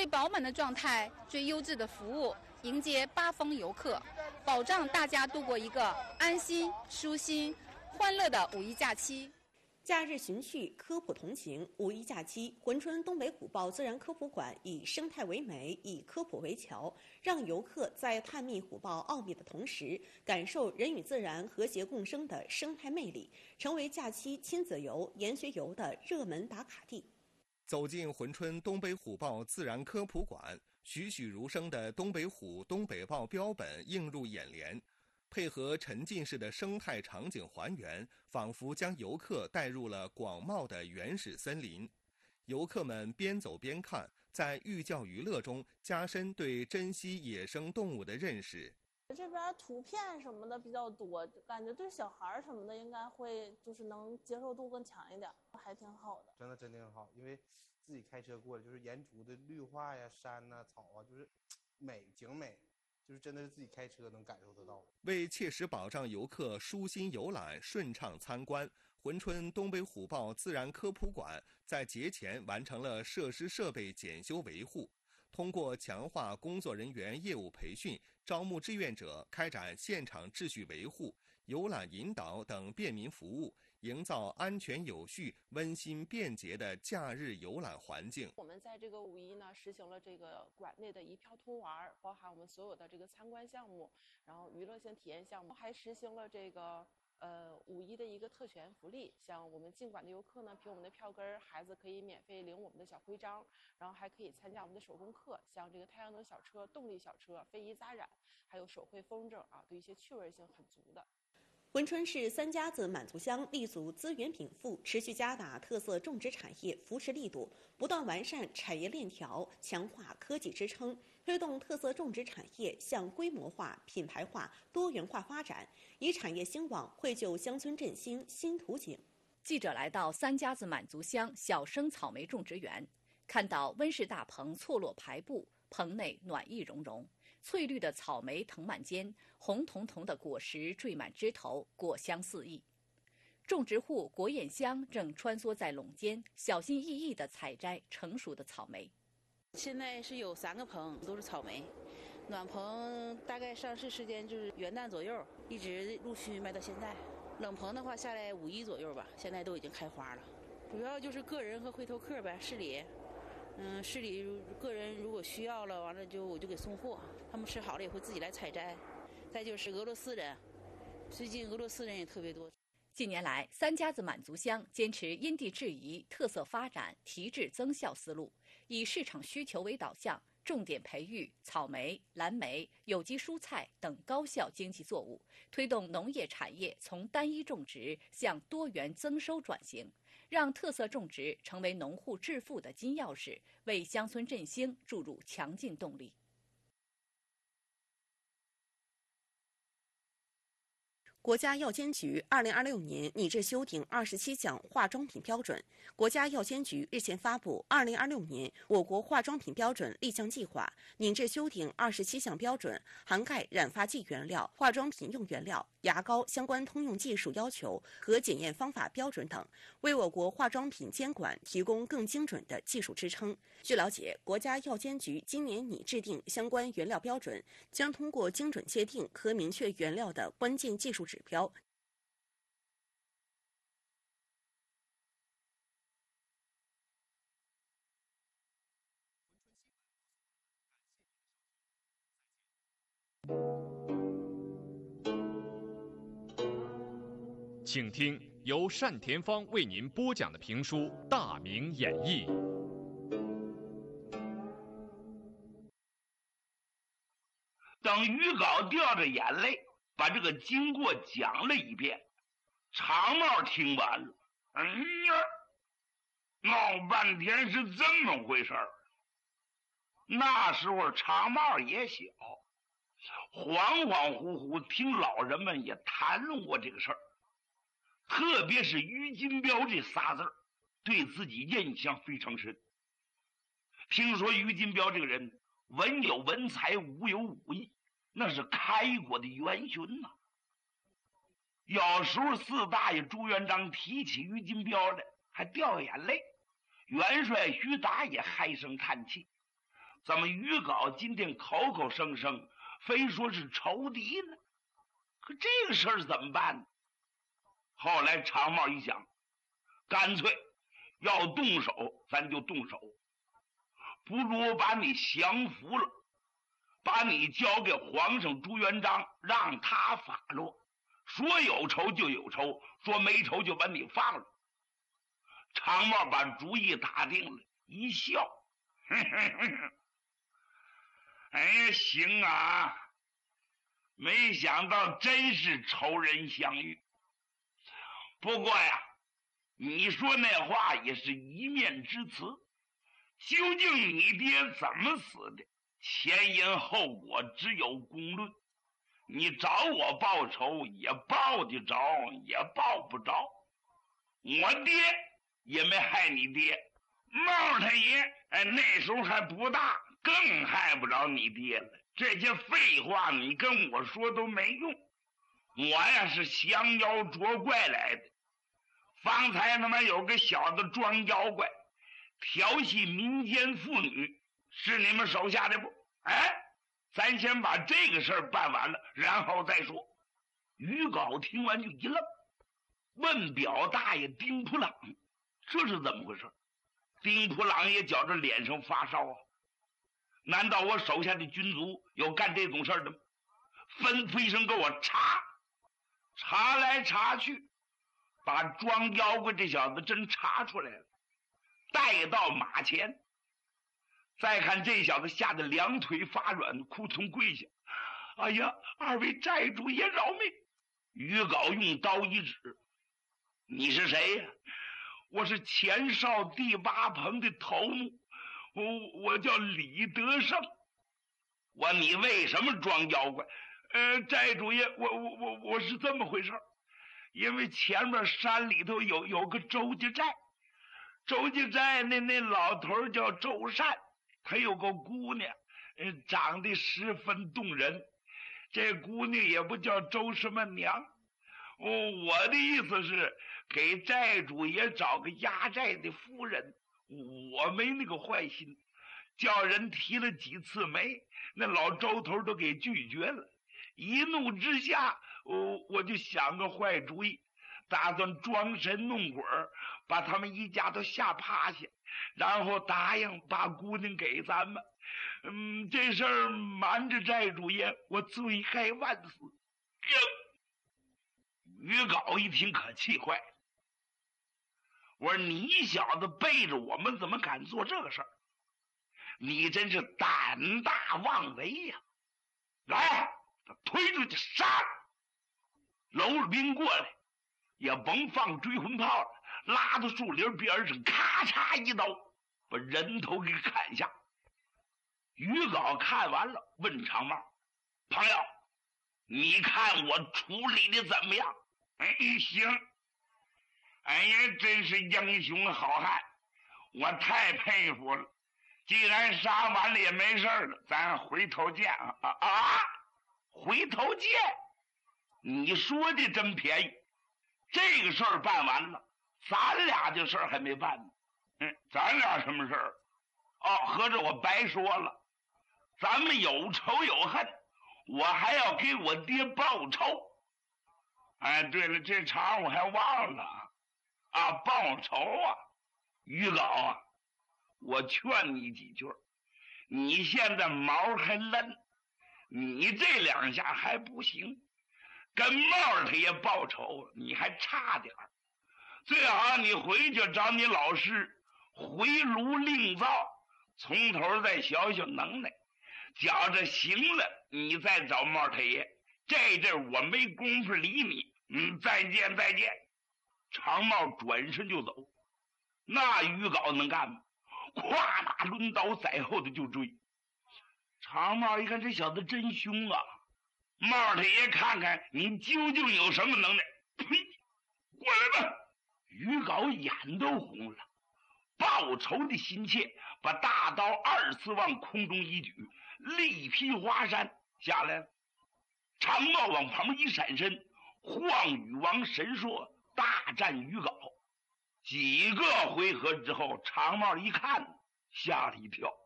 最饱满的状态、最优质的服务，迎接八方游客，保障大家度过一个安心、舒心、欢乐的五一假期。 假日寻趣，科普同行。五一假期，珲春东北虎豹自然科普馆以生态为媒，以科普为桥，让游客在探秘虎豹奥秘的同时，感受人与自然和谐共生的生态魅力，成为假期亲子游、研学游的热门打卡地。 走进珲春东北虎豹自然科普馆，栩栩如生的东北虎、东北豹标本映入眼帘。配合沉浸式的生态场景还原，仿佛将游客带入了广袤的原始森林。游客们边走边看，在寓教于乐中加深对珍稀野生动物的认识。 这边图片什么的比较多，感觉对小孩什么的应该会就是能接受度更强一点，还挺好的。 真的挺好，因为自己开车过来，就是沿途的绿化呀、山呐、草啊，就是景美。就是真的是自己开车能感受得到。 为切实保障游客舒心游览、顺畅参观，珲春东北虎豹自然科普馆在节前完成了设施设备检修维护。通过强化工作人员业务培训、招募志愿者、开展现场秩序维护、游览引导等便民服务，营造安全有序、温馨便捷的假日游览环境。 我们在这个五一呢，实行了这个馆内的一票通玩，包含我们所有的这个参观项目，然后娱乐性体验项目，还实行了这个五一的一个特权福利。像我们进馆的游客呢，凭我们的票根，孩子可以免费领我们的小徽章，然后还可以参加我们的手工课，像这个太阳能小车、动力小车、非遗扎染，还有手绘风筝啊，对一些趣味性很足的。 珲春市三家子满族乡立足资源禀赋，持续加大特色种植产业扶持力度，不断完善产业链条，强化科技支撑，推动特色种植产业向规模化、品牌化、多元化发展，以产业兴旺绘就乡村振兴新图景。 记者来到三家子满族乡小生草莓种植园，看到温室大棚错落排布，棚内暖意融融。翠绿的草莓藤蔓间，红彤彤的果实缀满枝头，果香四溢。种植户国艳香正穿梭在垄间，小心翼翼地采摘成熟的草莓。 现在是有3个棚，都是草莓。暖棚大概上市时间就是元旦左右，一直陆续卖到现在。冷棚的话下来5一左右吧，现在都已经开花了。主要就是个人和回头客呗，市里。市里个人如果需要了，完了我就给送货，他们吃好了也会自己来采摘。再就是俄罗斯人，最近俄罗斯人也特别多。 近年来，三家子满族乡坚持因地制宜、特色发展、提质增效思路，以市场需求为导向，重点培育草莓、蓝莓、有机蔬菜等高效经济作物，推动农业产业从单一种植向多元增收转型，让特色种植成为农户致富的金钥匙，为乡村振兴注入强劲动力。 国家药监局2026年拟制修订27项化妆品标准。国家药监局日前发布2026年我国化妆品标准立项计划，拟制修订27项标准，涵盖染发剂原料、化妆品用原料、牙膏相关通用技术要求和检验方法标准等，为我国化妆品监管提供更精准的技术支撑。据了解，国家药监局今年拟制定相关原料标准，将通过精准界定和明确原料的关键技术指标。 请听由单田芳为您播讲的评书《大明演义》。 等于稿掉着眼泪把这个经过讲了一遍，长帽听完了，哎呀，闹半天是这么回事儿。那时候长帽也小，恍恍惚惚听老人们也谈论过这个事儿，特别是于金彪这仨字儿，对自己印象非常深。听说于金彪这个人文有文才，武有武艺，那是开国的元勋呐。有时候四大爷朱元璋提起于金彪来还掉眼泪，元帅徐达也唉声叹气。 怎么于皋今天口口声声非说是仇敌呢？可这个事儿怎么办呢？后来常茂一想，干脆要动手咱就动手，不如把你降服了，把你交给皇上朱元璋，让他发落，说有仇就有仇，说没仇就把你放了。常茂把主意打定了，一笑，哎呀，行啊，没想到真是仇人相遇。不过呀，你说那话也是一面之词，究竟你爹怎么死的，前因后果只有公论。你找我报仇也报得着，也报不着。我爹也没害你爹，茂太爷那时候还不大，更害不着你爹了。这些废话你跟我说都没用，我呀是降妖捉怪来的。方才他妈有个小子装妖怪，调戏民间妇女，是你们手下的不？哎，咱先把这个事儿办完了，然后再说。于皋听完就一愣，问表大爷丁普朗，这是怎么回事？丁普朗也觉着脸上发烧啊，难道我手下的军卒有干这种事儿的吗？吩咐一声给我查，查来查去，把装妖怪这小子真查出来了，带到马前。再看这小子吓得两腿发软，哭从跪下，哎呀，二位寨主爷饶命！于皋用刀一指，你是谁呀？我是前哨第8棚的头目，我叫李德胜。你为什么装妖怪？寨主爷，我是这么回事，因为前面山里头有个周家寨，周家寨那老头叫周善，他有个姑娘，长得十分动人，这姑娘也不叫周什么娘。我的意思是给寨主爷找个压寨的夫人，我没那个坏心，叫人提了几次媒，那老周头都给拒绝了。一怒之下，我就想个坏主意，打算装神弄鬼，把他们一家都吓趴下，然后答应把姑娘给咱们。这事儿瞒着寨主爷，我罪该万死。于皋一听可气坏了，我说你小子背着我们怎么敢做这个事儿？你真是胆大妄为呀！来，推出去杀！楼了兵过来，也甭放追魂炮了，拉到树林边上，咔嚓一刀把人头给砍下。于皋看完了，问常茂：“朋友，你看我处理的怎么样？”行。哎呀，真是英雄好汉，我太佩服了。既然杀完了也没事了，咱回头见啊！回头见？你说的真便宜。这个事儿办完了，咱俩的事儿还没办呢。咱俩什么事儿？合着我白说了。咱们有仇有恨，我还要给我爹报仇。哎，对了，这茬我还忘了报仇啊！于皋啊，我劝你几句，你现在毛还嫩，你这两下还不行，跟茂他爷报仇你还差点儿。最好你回去找你老师回炉另造，从头再学学能耐，觉着行了你再找茂太爷。这阵我没工夫理你。再见再见。常茂转身就走，那于皋能干吗？跨马抡刀在后头就追。常茂一看这小子真凶啊，茂太爷看看你究竟有什么能耐，呸，过来吧。于皋眼都红了，报仇的心切，把大刀2次往空中一举，力劈华山下来了。常茂往旁边一闪身，晃羽王神硕大战于皋。几个回合之后，常茂一看吓了一跳，